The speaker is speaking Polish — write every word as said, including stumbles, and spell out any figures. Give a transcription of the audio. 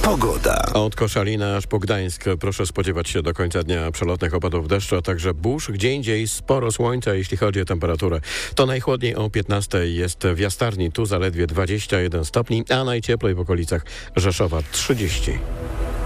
Pogoda. Od Koszalina aż po Gdańsk proszę spodziewać się do końca dnia przelotnych opadów deszczu, a także burz. Gdzie indziej sporo słońca, jeśli chodzi o temperaturę. To najchłodniej o piętnastej jest w Jastarni, tu zaledwie dwadzieścia jeden stopni, a najcieplej w okolicach Rzeszowa trzydzieści.